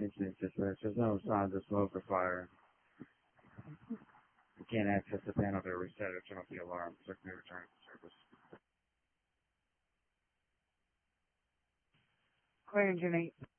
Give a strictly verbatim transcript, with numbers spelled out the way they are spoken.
It's, it's just, there's no signs of smoke or fire. You can't access the panel to reset or turn off the alarm. Check may return to service. Clear engine eight.